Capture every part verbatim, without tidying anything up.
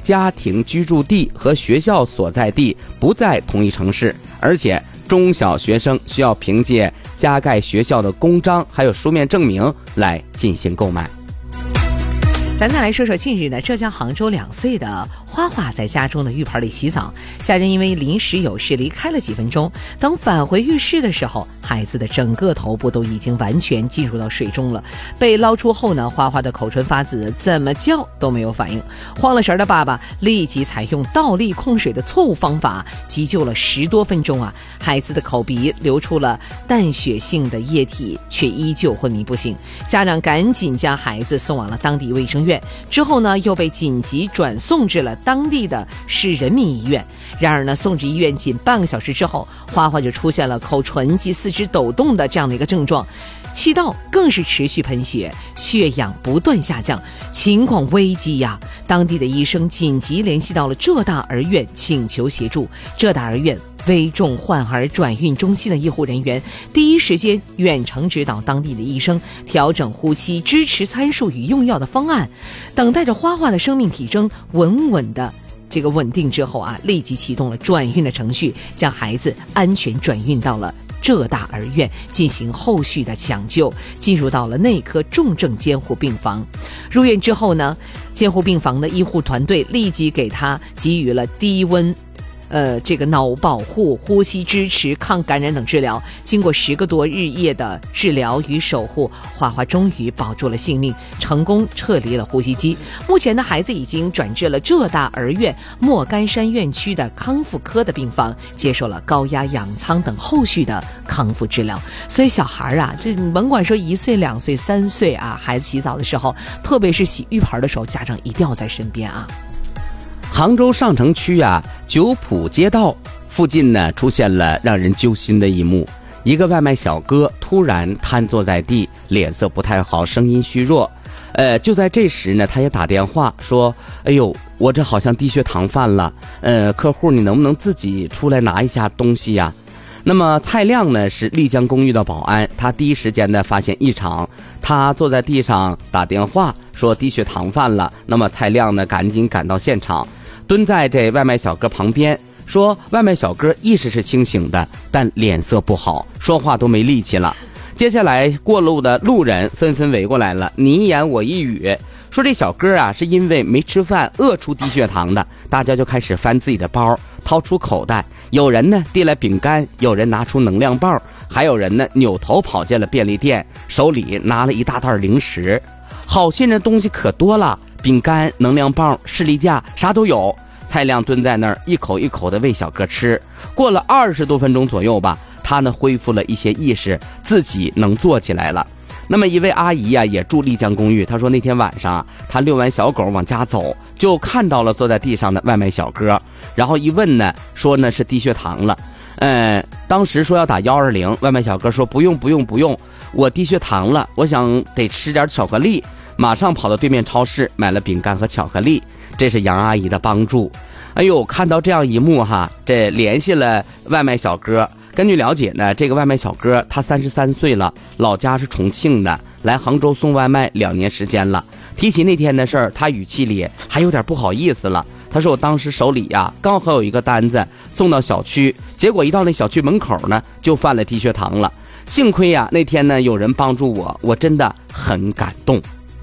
家庭居住地和学校所在地不在同一城市，而且中小学生需要凭借加盖学校的公章还有书面证明来进行购买。 咱再来说说近日呢，浙江杭州两岁的花花在家中的浴盆里洗澡，家人因为临时有事离开了几分钟，等返回浴室的时候，孩子的整个头部都已经完全进入到水中了。被捞出后呢，花花的口唇发紫，怎么叫都没有反应。慌了神的爸爸立即采用倒立控水的错误方法，急救了十多分钟啊，孩子的口鼻流出了淡血性的液体，却依旧昏迷不醒。家长赶紧将孩子送往了当地卫生院，之后呢，又被紧急转送至了当地的市人民医院。然而呢，送至医院仅半个小时之后，花花就出现了口唇及四肢抖动的这样的一个症状，气道更是持续喷血，血氧不断下降，情况危机呀！当地的医生紧急联系到了浙大儿院，请求协助。浙大儿院危重患儿转运中心的医护人员第一时间远程指导当地的医生调整呼吸支持参数与用药的方案，等待着花花的生命体征稳稳的这个稳定之后啊，立即启动了转运的程序，将孩子安全转运到了浙大儿院进行后续的抢救，进入到了内科重症监护病房。入院之后呢，监护病房的医护团队立即给他给予了低温呃，这个脑保护、呼吸支持、抗感染等治疗。经过十个多日夜的治疗与守护，花花终于保住了性命，成功撤离了呼吸机。目前的孩子已经转至了浙大儿院莫干山院区的康复科的病房，接受了高压氧舱等后续的康复治疗。所以小孩啊，这甭管说一岁、两岁、三岁啊，孩子洗澡的时候，特别是洗浴盆的时候，家长一定要在身边啊。 杭州上城区啊，九浦街道附近呢，出现了让人揪心的一幕。一个外卖小哥突然瘫坐在地，脸色不太好，声音虚弱。呃，就在这时呢，他也打电话说：“哎呦，我这好像低血糖犯了。呃，客户你能不能自己出来拿一下东西呀？”那么蔡亮呢是丽江公寓的保安，他第一时间呢发现异常，他坐在地上打电话说低血糖犯了。那么蔡亮呢赶紧赶到现场，蹲在这外卖小哥旁边，说外卖小哥意识是清醒的，但脸色不好，说话都没力气了。接下来过路的路人纷纷围过来了，你一言我一语，说这小哥啊是因为没吃饭饿出低血糖的。大家就开始翻自己的包，掏出口袋，有人呢递来饼干，有人拿出能量棒，还有人呢扭头跑进了便利店，手里拿了一大袋零食。好心人东西可多了，饼干、能量棒、士力架啥都有。蔡亮蹲在那儿一口一口的喂小哥吃。过了二十多分钟左右吧，他呢恢复了一些意识，自己能坐起来了。那么一位阿姨啊也住丽江公寓，她说那天晚上啊，她遛完小狗往家走，就看到了坐在地上的外卖小哥，然后一问呢，说呢是低血糖了。嗯，当时说要打一二零，外卖小哥说不用不用不用，我低血糖了，我想得吃点巧克力。马上跑到对面超市买了饼干和巧克力，这是杨阿姨的帮助。哎呦，看到这样一幕哈，这联系了外卖小哥。根据了解呢，这个外卖小哥他三十三岁了，老家是重庆的，来杭州送外卖两年时间了。提起那天的事儿，他语气里还有点不好意思了。他说我当时手里呀刚好有一个单子送到小区，结果一到那小区门口呢就犯了低血糖了。幸亏呀那天呢有人帮助我，我真的很感动。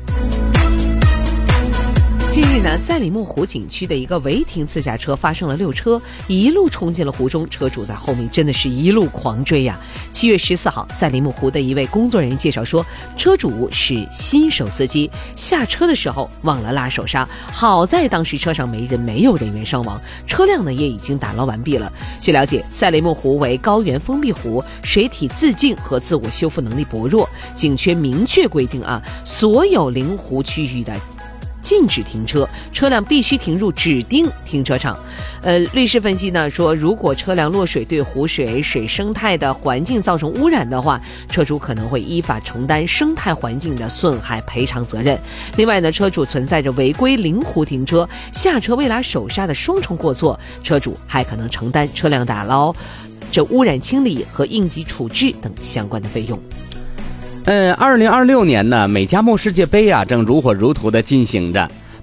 近日呢，赛里木湖景区的一个违停自驾车发生了溜车，一路冲进了湖中，车主在后面真的是一路狂追呀、啊。七月十四号，赛里木湖的一位工作人员介绍说，车主是新手司机，下车的时候忘了拉手刹，好在当时车上没人，没有人员伤亡，车辆呢也已经打捞完毕了。据了解，赛里木湖为高原封闭湖，水体自净和自我修复能力薄弱，景区明确规定啊，所有临湖区域的禁止停车，车辆必须停入指定停车场。呃，律师分析呢说，如果车辆落水对湖水、水生态的环境造成污染的话，车主可能会依法承担生态环境的损害赔偿责任。另外呢，车主存在着违规临湖停车、下车未拉手刹的双重过错，车主还可能承担车辆打捞、这污染清理和应急处置等相关的费用。 嗯，二零二六年呢，美加墨世界杯啊正如火如荼的进行着。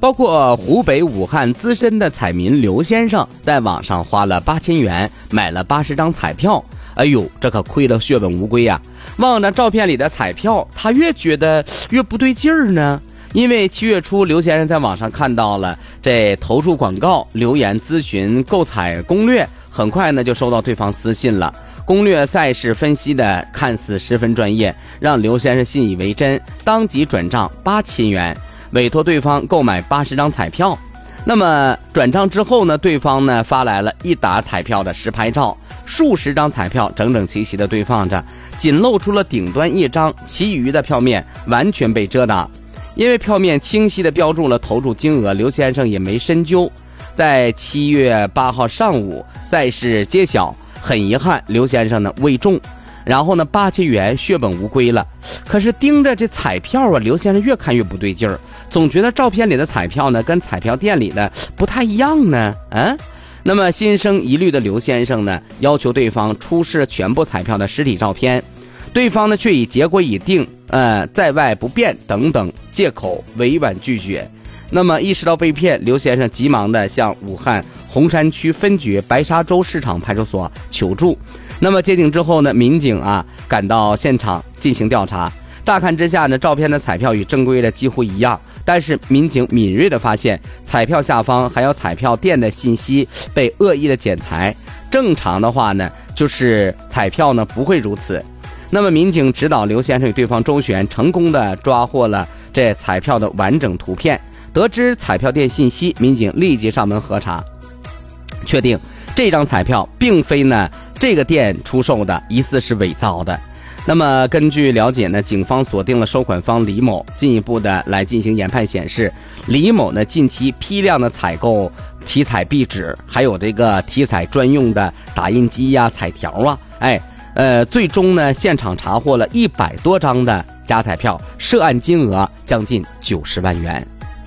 包括湖北武汉资深的彩民刘先生，在网上花了八千元买了八十张彩票。哎呦，这可亏了血本无归呀！望着照片里的彩票，他越觉得越不对劲儿呢。因为七月初，刘先生在网上看到了这投注广告，留言咨询购彩攻略，很快呢就收到对方私信了。攻略赛事分析的看似十分专业，让刘先生信以为真，当即转账八千元，委托对方购买八十张彩票。那么转账之后呢，对方呢发来了一沓彩票的实拍照，数十张彩票整整齐齐的堆放着，仅露出了顶端一张，其余的票面完全被遮挡。因为票面清晰地标注了投注金额，刘先生也没深究。在七月八号上午，赛事揭晓，很遗憾，刘先生呢未中，然后呢八千元血本无归了。可是盯着这彩票啊，刘先生越看越不对劲儿，总觉得照片里的彩票呢跟彩票店里的不太一样呢。嗯，那么心生疑虑的刘先生呢，要求对方出示全部彩票的实体照片。对方呢却以结果已定，呃，在外不便等等借口委婉拒绝。那么意识到被骗，刘先生急忙的向武汉洪山区分局白沙洲市场派出所求助。那么接警之后呢，民警啊赶到现场进行调查。乍看之下呢，照片的彩票与正规的几乎一样，但是民警敏锐的发现，彩票下方还有彩票店的信息被恶意的剪裁。正常的话呢，就是彩票呢不会如此。那么民警指导刘先生与对方周旋，成功的抓获了这彩票的完整图片。得知彩票店信息，民警立即上门核查，确定这张彩票并非呢这个店出售的，疑似是伪造的。那么根据了解呢，警方锁定了收款方李某，进一步的来进行研判显示，李某呢近期批量的采购体彩壁纸，还有这个体彩专用的打印机呀、彩条啊，哎。呃，最终呢，现场查获了一百多张的假彩票，涉案金额将近九十万元。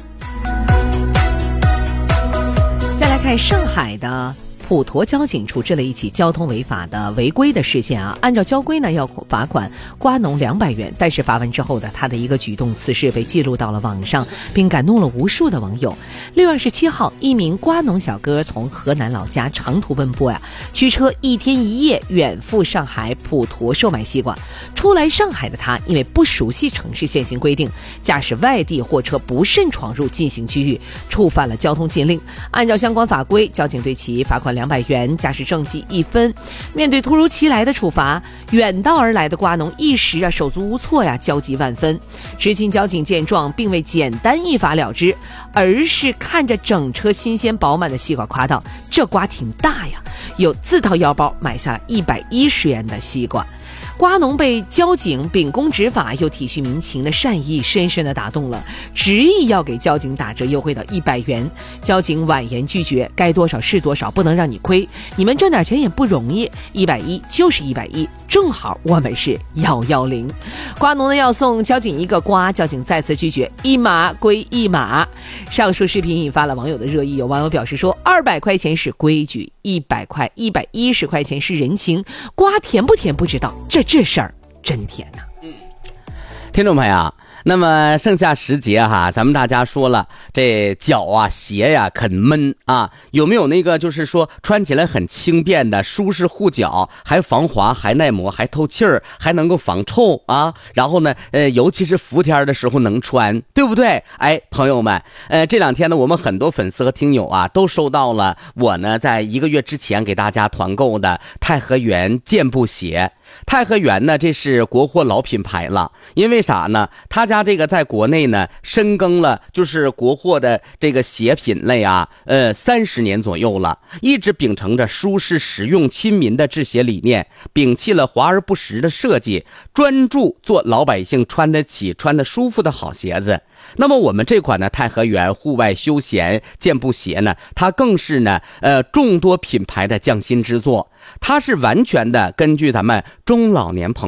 再来看上海的普陀交警处置了一起交通违法的违规的事件啊，按照交规呢要罚款瓜农两百元，但是罚完之后的他的一个举动，此事被记录到了网上，并感动了无数的网友。六月二十七号，一名瓜农小哥从河南老家长途奔波呀，驱车一天一夜远赴上海普陀售卖西瓜。初来上海的他，因为不熟悉城市现行规定，驾驶外地货车不慎闯入禁行区域，触犯了交通禁令。按照相关法规，交警对其罚款两百元，驾驶证记一分。面对突如其来的处罚，远道而来的瓜农一时啊手足无措呀，焦急万分。执勤交警见状，并未简单一罚了之，而是看着整车新鲜饱满的西瓜，夸道：“这瓜挺大呀！”又自掏腰包买下了一百一十元的西瓜。瓜农被交警秉公执法又体恤民情的善意深深地打动了，执意要给交警打折优惠到一百元。交警婉言拒绝，该多少是多少，不能让你亏，你们挣点钱也不容易，一百一就是一百一，正好我们是幺幺零。瓜农呢要送交警一个瓜，交警再次拒绝，一码归一码。上述视频引发了网友的热议，有网友表示说，二百块钱是规矩，一百块一百一十块钱是人情，瓜甜不甜不知道，这这事儿真甜呐、啊！嗯， 听众朋友，那么盛夏时节哈，咱们大家说了，这脚啊鞋呀很闷啊，有没有那个就是说穿起来很轻便的，舒适护脚，还防滑，还耐磨，还透气儿，还能够防臭啊？然后呢，呃，尤其是伏天的时候能穿，对不对？哎，朋友们，呃，这两天呢，我们很多粉丝和听友啊，都收到了我呢在一个月之前给大家团购的太和源健步鞋。太和源呢，这是国货老品牌了，因为啥呢？他家这个在国内呢深耕了就是国货的这个鞋品类啊，呃，三十年左右了，一直秉承着舒适、实用、亲民的制鞋理念，摒弃了华而不实的设计，专注做老百姓穿得起、穿得舒服的好鞋子。那么我们这款呢太和源户外休闲健步鞋呢，它更是呢呃众多品牌的匠心之作，它是完全的根据咱们中老年朋友或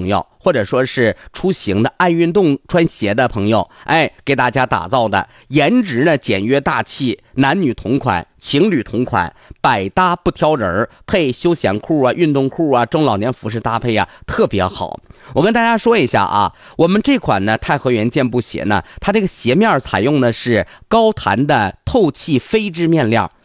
或者说是出行的爱运动穿鞋的朋友，哎，给大家打造的，颜值呢简约大气，男女同款，情侣同款，百搭不挑人，配休闲裤啊、运动裤啊、中老年服饰搭配啊，特别好。我跟大家说一下啊，我们这款呢钛合源健步鞋呢，它这个鞋面采用的是高弹的透气飞织面料，